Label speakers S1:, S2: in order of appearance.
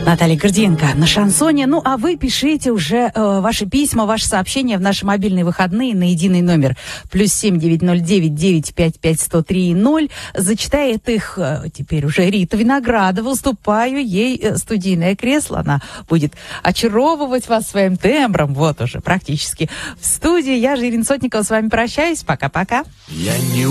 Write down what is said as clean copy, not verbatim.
S1: Наталья Гордиенко на шансоне. Ну, а вы пишите уже ваши письма, ваши сообщения в наши мобильные выходные на единый номер +7 909 955 103 0. Зачитает их теперь уже Рита Виноградова. Уступаю ей студийное кресло. Она будет очаровывать вас своим тембром. Вот уже практически в студии. Я же, Ирина Сотникова, с вами прощаюсь. Пока-пока.